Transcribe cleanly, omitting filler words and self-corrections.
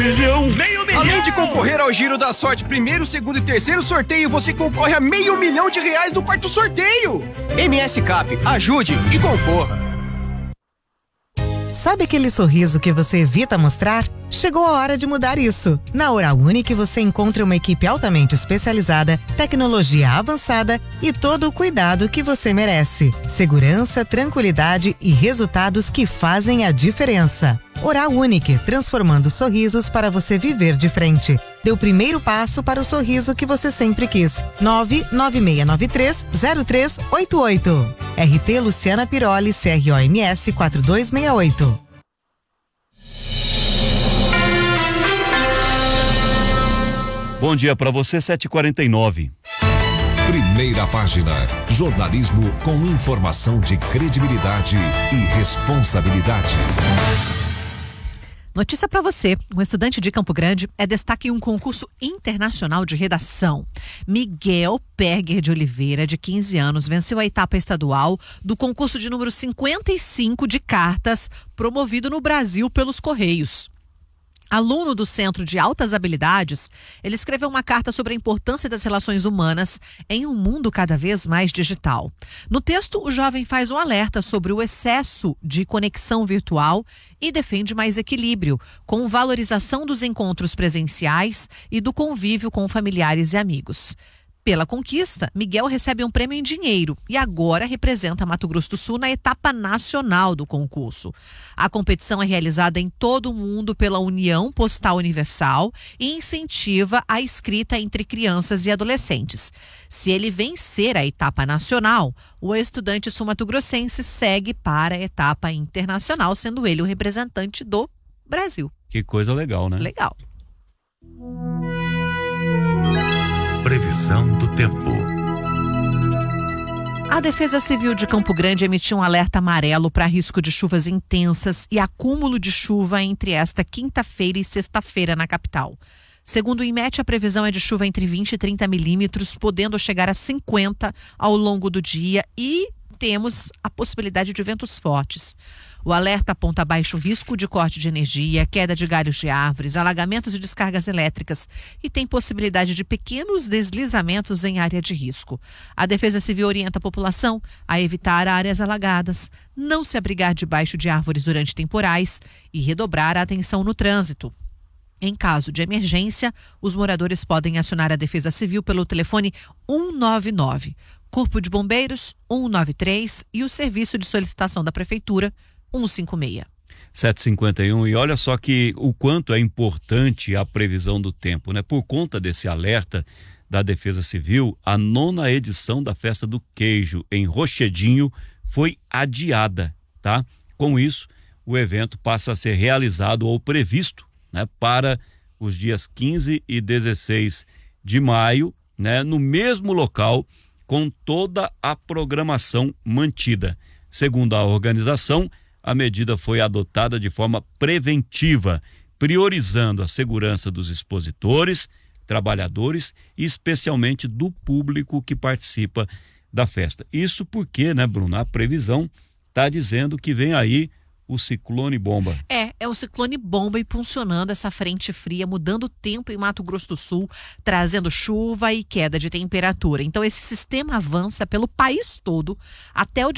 milhão! Meio milhão! Além de concorrer ao Giro da Sorte primeiro, segundo e terceiro sorteio, você concorre a R$500 mil no quarto sorteio! MS Cap, ajude e concorra! Sabe aquele sorriso que você evita mostrar? Chegou a hora de mudar isso. Na Oral Unique você encontra uma equipe altamente especializada, tecnologia avançada e todo o cuidado que você merece. Segurança, tranquilidade e resultados que fazem a diferença. Oral Unique, transformando sorrisos para você viver de frente. Dê o primeiro passo para o sorriso que você sempre quis. 996930388. RT Luciana Piroli, CROMS 4268. Bom dia para você, 7h49. Primeira página. Jornalismo com informação de credibilidade e responsabilidade. Notícia para você. Um estudante de Campo Grande é destaque em um concurso internacional de redação. Miguel Perger de Oliveira, de 15 anos, venceu a etapa estadual do concurso de número 55 de cartas, promovido no Brasil pelos Correios. Aluno do Centro de Altas Habilidades, ele escreveu uma carta sobre a importância das relações humanas em um mundo cada vez mais digital. No texto, o jovem faz um alerta sobre o excesso de conexão virtual e defende mais equilíbrio, com valorização dos encontros presenciais e do convívio com familiares e amigos. Pela conquista, Miguel recebe um prêmio em dinheiro e agora representa Mato Grosso do Sul na etapa nacional do concurso. A competição é realizada em todo o mundo pela União Postal Universal e incentiva a escrita entre crianças e adolescentes. Se ele vencer a etapa nacional, o estudante sul-mato-grossense segue para a etapa internacional, sendo ele o representante do Brasil. Que coisa legal, né? Legal. Previsão do tempo. A Defesa Civil de Campo Grande emitiu um alerta amarelo para risco de chuvas intensas e acúmulo de chuva entre esta quinta-feira e sexta-feira na capital. Segundo o IMET, a previsão é de chuva entre 20 e 30 milímetros, podendo chegar a 50 ao longo do dia e temos a possibilidade de ventos fortes. O alerta aponta baixo risco de corte de energia, queda de galhos de árvores, alagamentos e descargas elétricas e tem possibilidade de pequenos deslizamentos em área de risco. A Defesa Civil orienta a população a evitar áreas alagadas, não se abrigar debaixo de árvores durante temporais e redobrar a atenção no trânsito. Em caso de emergência, os moradores podem acionar a Defesa Civil pelo telefone 199, Corpo de Bombeiros 193 e o Serviço de Solicitação da Prefeitura 156. 7h51, e olha só que o quanto é importante a previsão do tempo, né? Por conta desse alerta da Defesa Civil, a 9ª edição da Festa do Queijo em Rochedinho foi adiada, tá? Com isso, o evento passa a ser realizado ou previsto, né, para os dias 15 e 16 de maio, né, no mesmo local, com toda a programação mantida. Segundo a organização, a medida foi adotada de forma preventiva, priorizando a segurança dos expositores, trabalhadores e especialmente do público que participa da festa. Isso porque, né, Bruno, a previsão está dizendo que vem aí o ciclone bomba. É o ciclone bomba impulsionando essa frente fria, mudando o tempo em Mato Grosso do Sul, trazendo chuva e queda de temperatura. Então esse sistema avança pelo país todo até o